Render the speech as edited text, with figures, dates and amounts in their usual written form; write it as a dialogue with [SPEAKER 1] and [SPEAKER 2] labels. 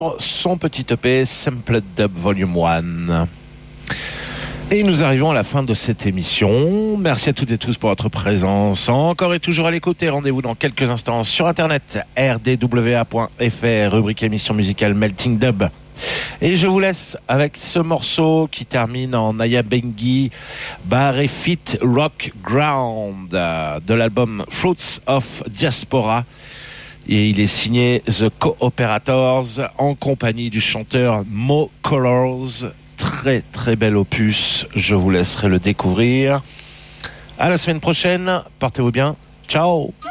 [SPEAKER 1] son petit EP Sampled Dub Volume 1. Et nous arrivons à la fin de cette émission. Merci à toutes et tous pour votre présence. Encore et toujours à l'écoute. Et rendez-vous dans quelques instants sur internet rdwa.fr, rubrique émission musicale Melting Dub. Et je vous laisse avec ce morceau qui termine en Naya Bengi Bar et Fit Rock Ground de l'album Fruits of Diaspora. Et il est signé The Cooperators en compagnie du chanteur Mo Colors. Très très bel opus, je vous laisserai le découvrir. À la semaine prochaine, portez-vous bien, ciao.